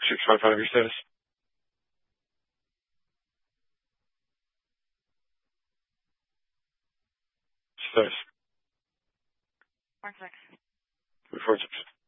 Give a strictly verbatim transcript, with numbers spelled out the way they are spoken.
six five five, your status. Status. Four six. Four six.